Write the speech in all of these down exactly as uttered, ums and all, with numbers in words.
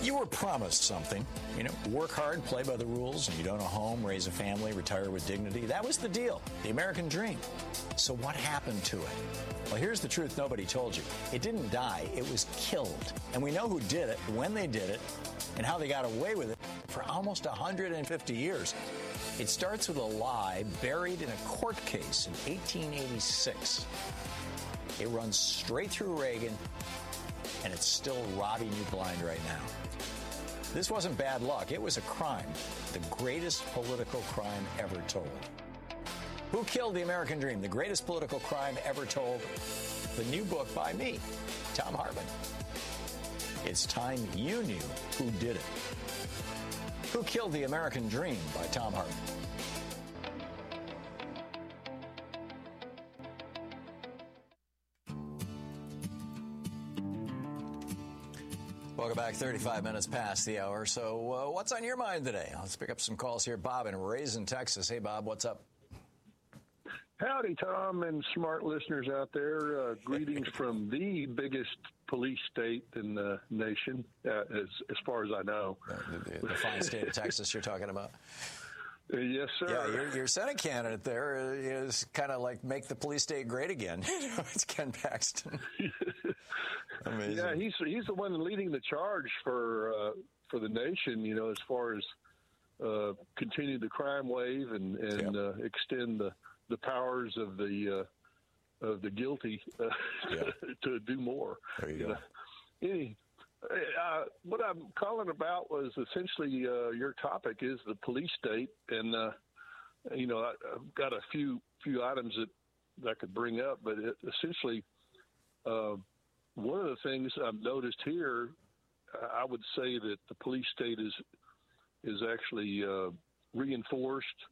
You were promised something, you know, work hard, play by the rules, and you'd own a home, raise a family, retire with dignity. That was the deal, the American dream. So what happened to it? Well, here's the truth nobody told you. It didn't die, it was killed. And we know who did it, when they did it, and how they got away with it for almost one hundred fifty years. It starts with a lie buried in a court case in eighteen eighty-six. It runs straight through Reagan, and it's still robbing you blind right now. This wasn't bad luck. It was a crime, the greatest political crime ever told. Who Killed the American Dream? The greatest political crime ever told. The new book by me, Thom Hartmann. It's time you knew who did it. Who Killed the American Dream by Thom Hartmann. Welcome back, thirty-five minutes past the hour. So uh, what's on your mind today? Let's pick up some calls here. Bob in Raisin, Texas. Hey, Bob, what's up? Howdy, Tom, and smart listeners out there. Uh, greetings from the biggest police state in the nation, uh, as, as far as I know. Uh, the, the, the fine state of Texas you're talking about? Uh, yes, sir. Yeah, your, your Senate candidate there is kind of like make the police state great again. It's Ken Paxton. Amazing. Yeah, he's he's the one leading the charge for uh, for the nation, you know, as far as uh, continue the crime wave and, and yep. uh, extend the, the powers of the uh, of the guilty uh, yeah. to do more. There you, you go. Know? Any, uh, what I'm calling about was essentially uh, your topic is the police state, and uh, you know I, I've got a few few items that, that I could bring up, but it, essentially. Uh, One of the things I've noticed here, I would say that the police state is is actually uh, reinforced,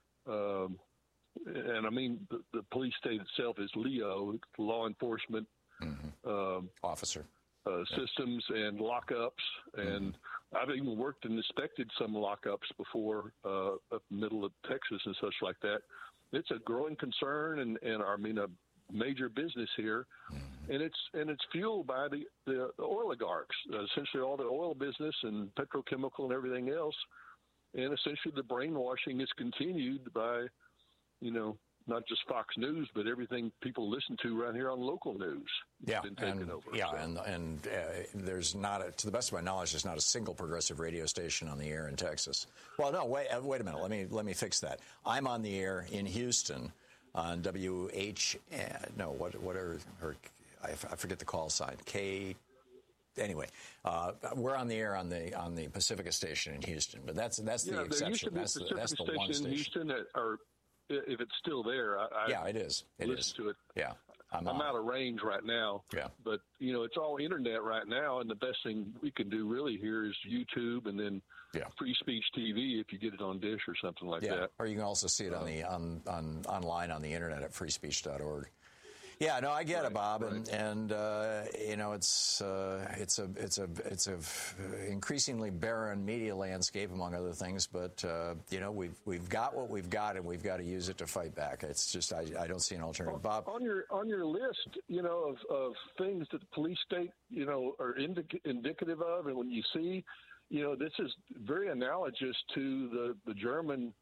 um, and I mean the, the police state itself is LEO, law enforcement mm-hmm. um, officer uh, systems and lockups, and mm-hmm. I've even worked and inspected some lockups before, uh, up in the middle of Texas and such like that. It's a growing concern, and, and I mean a major business here, mm-hmm. and it's and it's fueled by the, the, the oligarchs, uh, essentially all the oil business and petrochemical and everything else, and essentially the brainwashing is continued by, you know, not just Fox News, but everything people listen to around here on local news. Yeah, been taken and, over, yeah, so. and and uh, there's not, a, to the best of my knowledge, there's not a single progressive radio station on the air in Texas. Well, no, wait, uh, wait a minute. Let me let me fix that. I'm on the air in Houston. On W H, uh, no, what what are her? I, I forget the call sign. K. Anyway, uh, we're on the air on the on the Pacifica station in Houston, but that's that's yeah, the exception. That's the, that's the one station in Houston, that, or if it's still there. I, I yeah, it is. It listen is. to it. Yeah, I'm, I'm out of range right now. Yeah, but you know, it's all internet right now, and the best thing we can do really here is YouTube, and then. Yeah. Free Speech T V if you get it on Dish or something like yeah. that. Or you can also see it on the on, on online on the internet at free speech dot org. Yeah, no, I get right, it, Bob, right. and and uh, you know it's uh, it's a it's a it's a increasingly barren media landscape, among other things. But uh, you know we've we've got what we've got, and we've got to use it to fight back. It's just I, I don't see an alternative, Bob. On your on your list, you know, of, of things that the police state, you know, are indic- indicative of, and when you see. You know, this is very analogous to the, the German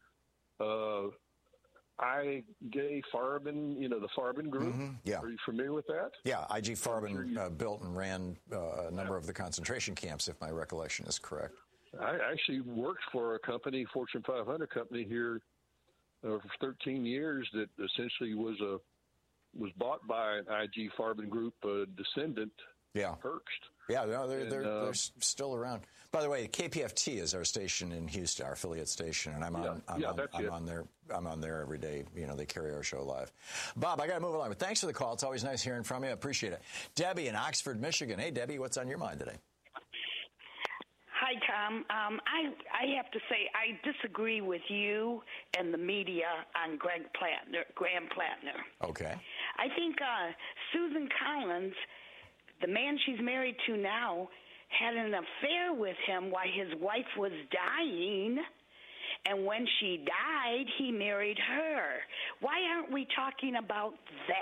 uh, I G Farben, you know, the Farben Group. Mm-hmm. Yeah. Are you familiar with that? Yeah, I G Farben uh, built and ran uh, a number yeah. of the concentration camps, if my recollection is correct. I actually worked for a company, Fortune five hundred company here uh, for thirteen years that essentially was a was bought by an I G Farben Group uh, descendant, yeah. Hearst. Yeah, no, they're, and, they're, uh, they're still around. By the way, K P F T is our station in Houston, our affiliate station, and I'm on, yeah, I'm, yeah, on, that's I'm it. on there. I'm on there every day. You know, they carry our show live. Bob, I got to move along, but thanks for the call. It's always nice hearing from you. I appreciate it. Debbie in Oxford, Michigan. Hey, Debbie, what's on your mind today? Hi, Tom. Um, I I have to say I disagree with you and the media on Greg Plattner, Graham Plattner. Okay. I think uh, Susan Collins, the man she's married to now, had an affair with him while his wife was dying, and when she died, he married her. Why aren't we talking about that?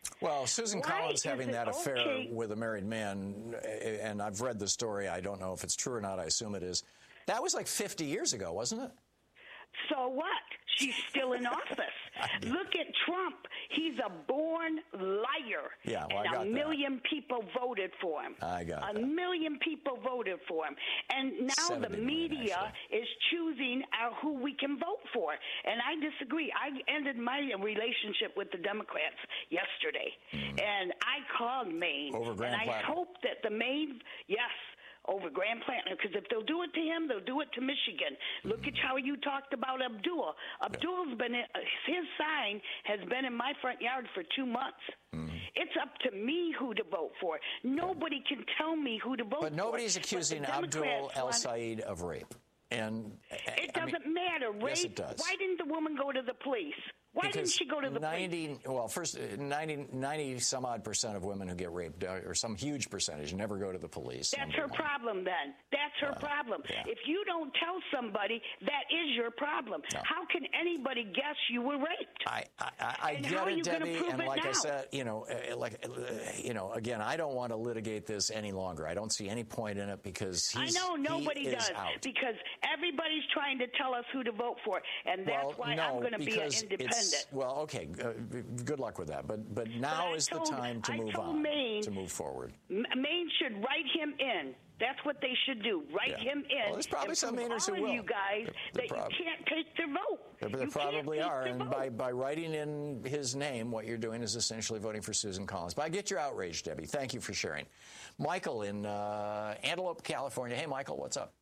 Well, Susan Why Collins is having it that affair okay? with a married man, and I've read the story. I don't know if it's true or not. I assume it is. That was like fifty years ago, wasn't it? So what? She's still in office. Look at Trump. He's a born liar. Yeah, well, and I got a million that. people voted for him. I got a that. million people voted for him. And now the media million, is choosing our, who we can vote for. And I disagree. I ended my relationship with the Democrats yesterday. Mm. And I called Maine. Over Grand And I Platinum. hope that the Maine, yes, over Grand Platinum, because if they'll do it to him, they'll do it to Michigan. Mm-hmm. Look at how you talked about Abdul. Abdul's yeah. been in, uh, his sign has been in my front yard for two months. Mm-hmm. It's up to me who to vote for. Nobody can tell me who to vote but for. Nobody's but nobody's accusing Abdul El Sayed of rape. And it I doesn't mean, matter. Rape. Yes, it does. Why didn't the woman go to the police? Why because didn't she go to the ninety, police? Well, first, ninety, ninety some odd percent of women who get raped, or some huge percentage, never go to the police. That's her one. problem then. That's her uh, problem. Yeah. If you don't tell somebody, that is your problem. No. How can anybody guess you were raped? I, I, I and get how it, are you Debbie, prove and it like now? I said, you know, uh, like, uh, you know, again, I don't want to litigate this any longer. I don't see any point in it because he's, I know nobody he does is out. because everybody's trying to tell us who to vote for, and that's well, why no, I'm going to be an independent. Well, okay, uh, good luck with that. But but now but is told, the time to I move told on, Maine, to move forward. Maine should write him in. That's what they should do. Write yeah. him in. Well, there's probably some Mainers who will. You guys, they're, they're that prob- you can't take their vote. There, there you probably are, and vote. by, by writing in his name, what you're doing is essentially voting for Susan Collins. But I get your outrage, Debbie. Thank you for sharing. Michael in uh, Antelope, California. Hey, Michael, what's up?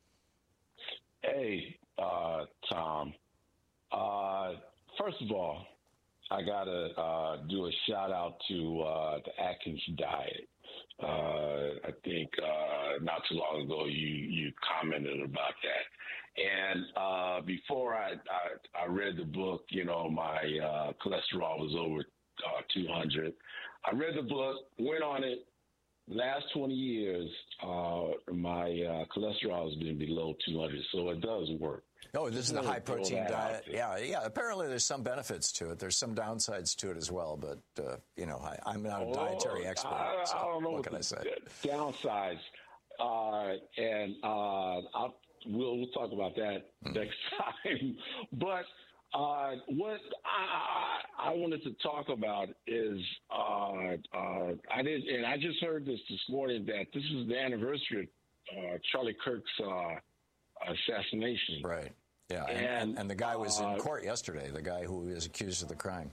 Hey, uh, Tom. Uh, first of all, I got to uh, do a shout-out to uh, the Atkins diet. Uh, I think uh, not too long ago you, you commented about that. And uh, before I, I, I read the book, you know, my uh, cholesterol was over uh, two hundred. I read the book, went on it. Last twenty years, uh, my uh, cholesterol has been below two hundred, so it does work. Oh, this is the high-protein diet. Yeah, yeah. Apparently, there's some benefits to it. There's some downsides to it as well. But uh, you know, I, I'm not a oh, dietary expert. I, so I don't know what what can the I say? Downsides, uh, and uh, I'll, we'll we'll talk about that mm. next time. But uh, what I, I, I wanted to talk about is uh, uh, I did, and I just heard this this morning that this is the anniversary of uh, Charlie Kirk's uh, assassination. Right. Yeah, and, and, and, and the guy was uh, in court yesterday, the guy who is accused of the crime.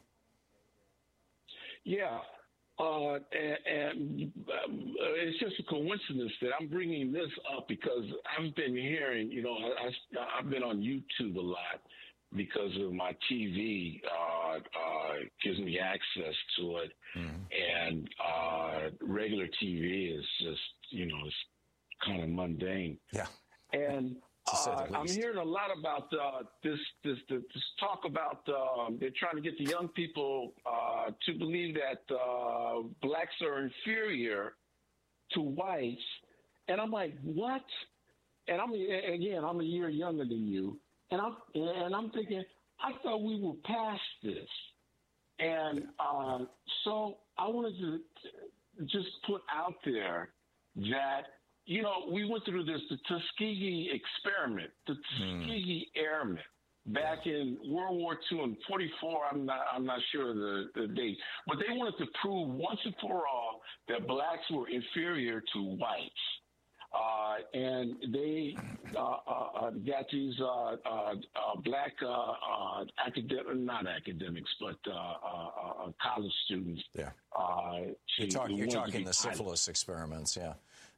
Yeah, uh, and, and um, it's just a coincidence that I'm bringing this up because I've been hearing, you know, I, I, I've been on YouTube a lot because of my T V uh, uh, gives me access to it, mm-hmm. and uh, regular T V is just, you know, it's kind of mundane. Yeah. And Uh, I'm hearing a lot about uh, this, this, this, this talk about um, they're trying to get the young people uh, to believe that uh, blacks are inferior to whites, and I'm like, what? And I'm again, I'm a year younger than you, and I'm and I'm thinking, I thought we were past this, and uh, so I wanted to just put out there that. You know, we went through this, the Tuskegee experiment, the Tuskegee mm. Airmen, back in World War Two and forty-four. I'm not, I'm not sure the, the date, but they wanted to prove once and for all that blacks were inferior to whites, uh, and they uh, uh, got these uh, uh, uh, black uh, uh, academic, not academics, but uh, uh, college students. Yeah, uh, you're talking, you're talking the syphilis experiments. Yeah.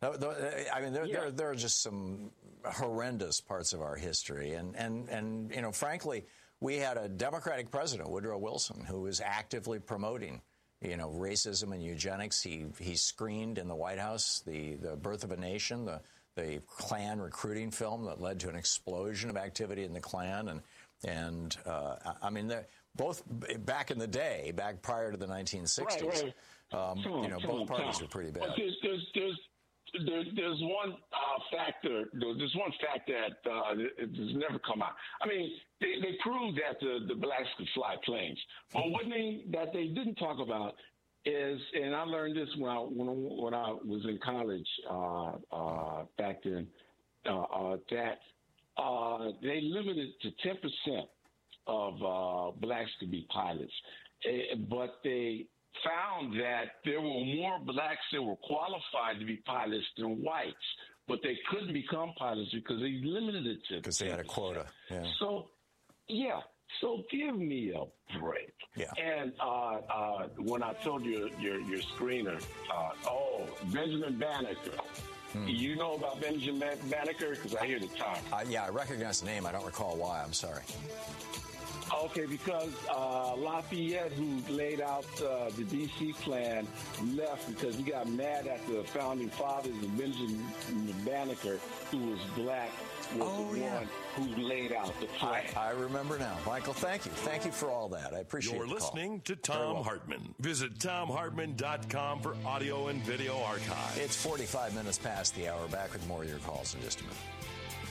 I mean, there, yeah. there, there are just some horrendous parts of our history. And, and, and, you know, frankly, we had a Democratic president, Woodrow Wilson, who was actively promoting, you know, racism and eugenics. He he screened in the White House the, the Birth of a Nation, the, the Klan recruiting film that led to an explosion of activity in the Klan. And, and uh, I mean, both back in the day, back prior to the nineteen sixties, right, right. Um, you know, both parties were pretty bad. There's, there's, there's There, there's one uh, factor. There's one fact that uh, has never come out. I mean, they, they proved that the, the blacks could fly planes, but one thing that they didn't talk about is, and I learned this when I when, when I was in college uh, uh, back then, uh, uh, that uh, they limited to ten percent of uh, blacks to be pilots, uh, but they found that there were more blacks that were qualified to be pilots than whites, but they couldn't become pilots because they limited it to because they had a quota. Yeah. So, yeah. So give me a break. Yeah. And uh, uh, when I told you your your screener, uh, oh, Benjamin Banneker. Hmm. You know about Benjamin Banneker? Because I hear the time. Uh, yeah, I recognize the name. I don't recall why. I'm sorry. Okay, because uh, Lafayette, who laid out uh, the D C plan, left because he got mad at the founding fathers of Benjamin Banneker, who was black, was oh, the yeah. one who laid out the plan. I, I remember now. Michael, thank you. Thank you for all that. I appreciate it. You're listening to Tom well. Hartman. Visit tom hartman dot com for audio and video archive. It's forty-five minutes past the hour. Back with more of your calls in just a minute.